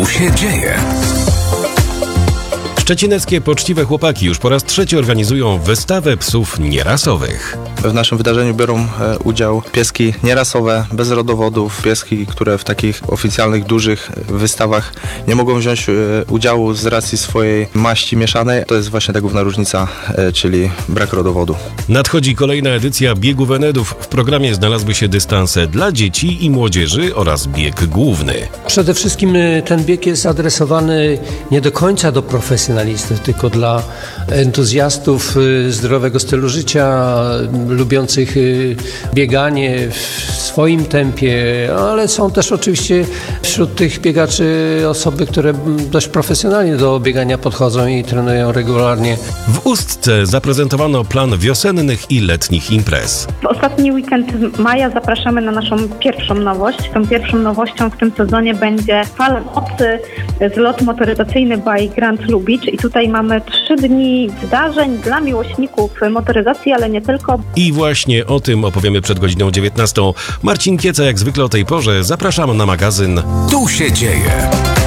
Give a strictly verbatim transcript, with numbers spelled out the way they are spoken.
Tu się dzieje. Szczecineckie Poczciwe Chłopaki już po raz trzeci organizują wystawę psów nierasowych. W naszym wydarzeniu biorą e, udział pieski nierasowe, bez rodowodów, pieski, które w takich oficjalnych, dużych wystawach nie mogą wziąć e, udziału z racji swojej maści mieszanej. To jest właśnie ta główna różnica, e, czyli brak rodowodu. Nadchodzi kolejna edycja Biegu Wenedów. W programie znalazły się dystanse dla dzieci i młodzieży oraz bieg główny. Przede wszystkim ten bieg jest adresowany nie do końca do profesjonalistów, tylko dla entuzjastów zdrowego stylu życia, lubiących bieganie w swoim tempie, ale są też oczywiście wśród tych biegaczy osoby, które dość profesjonalnie do biegania podchodzą i trenują regularnie. W Ustce zaprezentowano plan wiosennych i letnich imprez. W ostatni weekend maja zapraszamy na naszą pierwszą nowość. Tą pierwszą nowością w tym sezonie będzie Fala Mocy, zlot motoryzacyjny by Grand Lubicz i tutaj mamy trzy dni wydarzeń dla miłośników motoryzacji, ale nie tylko. I właśnie o tym opowiemy przed godziną dziewiętnastą. Marcin Kieca jak zwykle o tej porze. Zapraszam na magazyn Tu się dzieje.